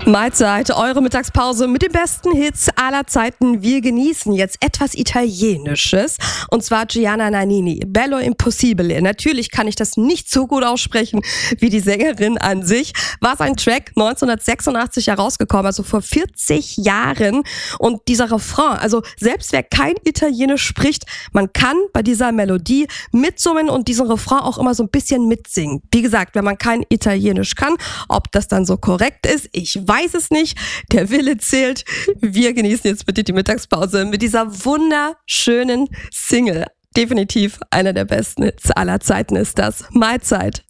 Mahlzeit, eure Mittagspause mit den besten Hits aller Zeiten. Wir genießen jetzt etwas Italienisches, und zwar Gianna Nannini, Bello Impossibile. Natürlich kann ich das nicht so gut aussprechen wie die Sängerin an sich. War sein Track 1986 herausgekommen, also vor 40 Jahren. Und dieser Refrain, also selbst wer kein Italienisch spricht, man kann bei dieser Melodie mitsummen und diesen Refrain auch immer so ein bisschen mitsingen. Wie gesagt, wenn man kein Italienisch kann, ob das dann so korrekt ist, ich weiß es nicht. Der Wille zählt. Wir genießen jetzt bitte die Mittagspause mit dieser wunderschönen Single. Definitiv einer der besten Hits aller Zeiten ist das. Mahlzeit.